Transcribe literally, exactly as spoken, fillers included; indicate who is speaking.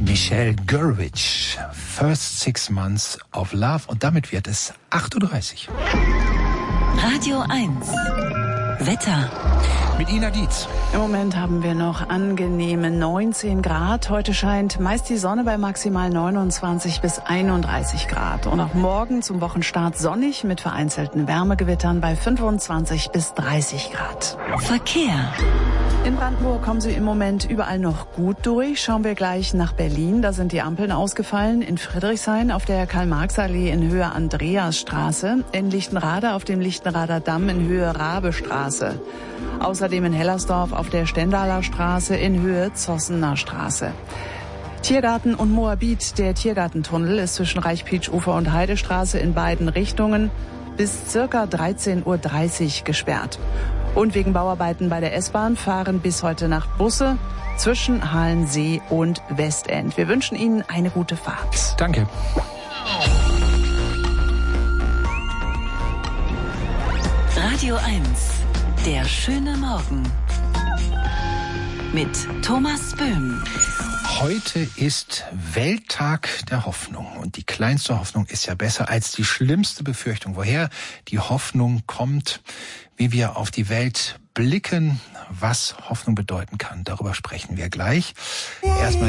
Speaker 1: Michelle Gurwitch, First Six Months of Love. Und damit wird es acht Uhr dreißig.
Speaker 2: Radio eins. Wetter.
Speaker 1: Mit Ina Dietz.
Speaker 3: Im Moment haben wir noch angenehme neunzehn Grad. Heute scheint meist die Sonne bei maximal neunundzwanzig bis einunddreißig Grad. Und auch morgen zum Wochenstart sonnig mit vereinzelten Wärmegewittern bei fünfundzwanzig bis dreißig Grad.
Speaker 2: Verkehr.
Speaker 3: In Brandenburg kommen Sie im Moment überall noch gut durch. Schauen wir gleich nach Berlin. Da sind die Ampeln ausgefallen. In Friedrichshain auf der Karl-Marx-Allee in Höhe Andreasstraße. In Lichtenrade auf dem Lichtenrader Damm in Höhe Rabestraße. Außerdem in Hellersdorf auf der Stendaler Straße in Höhe Zossener Straße. Tiergarten und Moabit. Der Tiergartentunnel ist zwischen Reichpietsch-Ufer und Heidestraße in beiden Richtungen bis circa dreizehn Uhr dreißig gesperrt. Und wegen Bauarbeiten bei der S-Bahn fahren bis heute Nacht Busse zwischen Halensee und Westend. Wir wünschen Ihnen eine gute Fahrt.
Speaker 1: Danke.
Speaker 2: Radio eins. Der schöne Morgen. Mit Thomas Böhm.
Speaker 1: Heute ist Welttag der Hoffnung. Und die kleinste Hoffnung ist ja besser als die schlimmste Befürchtung. Woher die Hoffnung kommt, wie wir auf die Welt blicken, was Hoffnung bedeuten kann, darüber sprechen wir gleich. Erstmal